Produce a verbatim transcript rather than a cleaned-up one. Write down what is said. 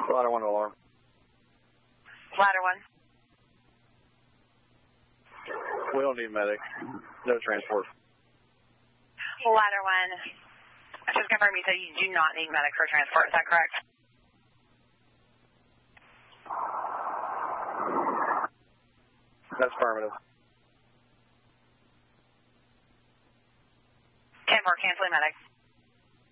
Ladder one alarm. Ladder one. We don't need medic. No transport. Ladder one. Just confirm you said you do not need medic for transport. Is that correct? That's affirmative. ten four, canceling medic.